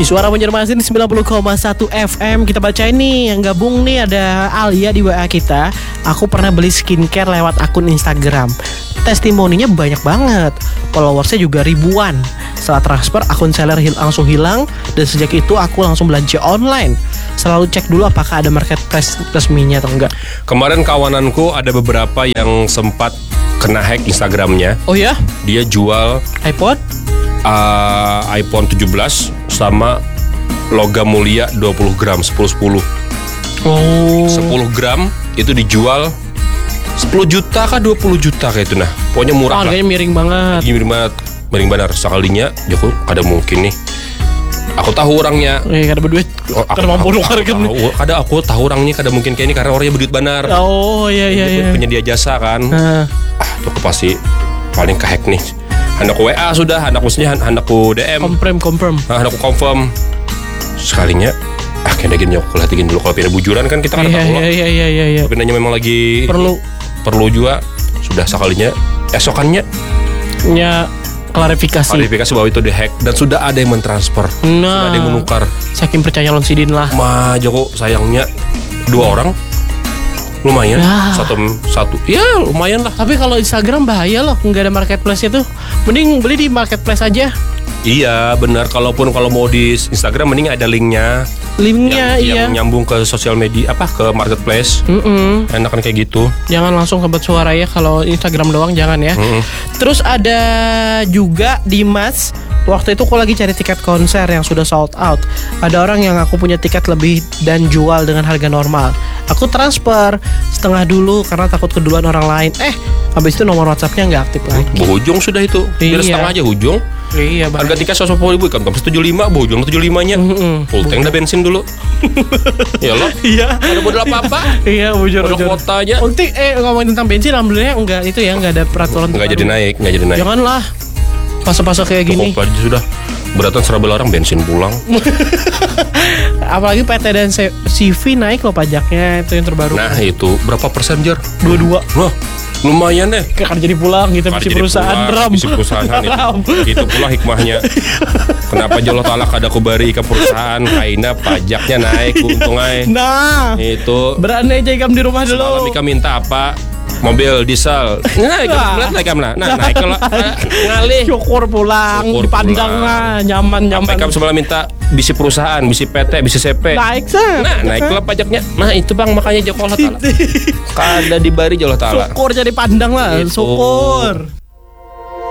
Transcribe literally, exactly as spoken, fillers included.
Suara Banjarmasin sembilan puluh koma satu F M. Kita bacain nih, yang gabung nih ada Alia di W A kita. Aku pernah beli skincare lewat akun Instagram. Testimoninya banyak banget, followersnya juga ribuan. Setelah transfer, akun seller hil- langsung hilang. Dan sejak itu aku langsung belanja online. Selalu cek dulu apakah ada marketplace resminya atau enggak. Kemarin kawananku ada beberapa yang sempat kena hack Instagramnya. Oh ya? Dia jual iPod? uh, iPhone tujuh belas sama logam mulia dua puluh gram, sepuluh sepuluh. Oh. sepuluh gram itu dijual sepuluh juta kah dua puluh juta kayak itu, nah. Pokoknya murah Oh, lah. harganya miring banget. Miring banget. Miring benar sekalinya. Ya kok ada mungkin nih. Aku tahu orangnya. Eh, kada berduit. Oh, aku, Kada mampu aku, nukar aku, kan. tahu, kada aku tahu orangnya, kada mungkin kayak ini karena orangnya berduit benar. Oh iya iya iya. Penyedia jasa kan. Nah. Ah, itu aku pasti paling kehack nih. Handakku W A sudah, handakku maksudnya handakku D M. Confirm confirm. Nah, handakku confirm. Sekalinya ah kayaknya gini aku latihin dulu, kalau pindah bujuran kan kita kan Iya tahu iya lah. iya iya iya iya. Tapi nanya memang lagi Perlu perlu juga, sudah sekalinya esokannya nya klarifikasi. klarifikasi bahwa itu dihack dan sudah ada yang mentransfer, sudah Nah, ada yang menukar. saking percaya Lon Sidin lah. Mah Joko sayangnya dua orang lumayan Ya. satu satu ya lumayan lah. Tapi kalau Instagram bahaya loh, nggak ada marketplace itu. Mending beli di marketplace aja. Iya benar, kalaupun kalau mau di Instagram mending ada linknya Linknya yang, iya. yang nyambung ke sosial media apa ke marketplace. Mm-mm. Enakan kayak gitu. Jangan langsung kebet suara ya, kalau Instagram doang jangan ya. Mm-mm. Terus ada juga Dimas. Waktu itu aku lagi cari tiket konser yang sudah sold out. Ada orang yang aku punya tiket lebih dan jual dengan harga normal. Aku transfer setengah dulu karena takut keduluan orang lain. Eh, habis itu nomor WhatsAppnya nggak aktif lagi. Bohong sudah itu. Biar Iya. setengah aja hujung. Iya, Bang. Harga tiket seratus ribu kan kamu tujuh puluh lima, bohong tujuh puluh lima-nya. Mm-mm. Full tank dah bensin dulu. Ya lo. Iya. Ada modal apa-apa. Iya, bujur Modal bujur. kuota aja. Unti eh ngomongin tentang bensin, alhamdulillah enggak itu ya, enggak ada peraturan. Enggak jadi terbaru. naik, enggak jadi naik. Janganlah. Fase-fase kayak gini. Cukup aja sudah. Beratan serabel orang bensin pulang. Apalagi P T dan C V naik loh pajaknya, itu yang terbaru. Nah itu berapa persen Jar? dua-dua. Wah lumayan deh. Kan jadi pulang gitu, Mari misi jadi perusahaan pulang, ram. misi perusahaan Ram. itu. Itu pula hikmahnya. Kenapa Allah Ta'ala kada kubari ke perusahaan kaina pajaknya naik untungai. Nah, Itu berani aja ikam di rumah semalam dulu. Ika minta apa? Mobil diesel. Nah, ikam naik kam lah. Nah, naik kalau eh, ngalih. Syukur pulang, Syukur dipandang pulang. lah, nyaman Apa nyaman. ikam semalam minta bisi perusahaan, bisi P T, bisi C P. Naik sah. Nah, naik lah pajaknya. Nah, itu Bang makanya Joko Allah Ta'ala. Kada dibari Allah Ta'ala. Syukur jadi pandang lah, Itu. syukur.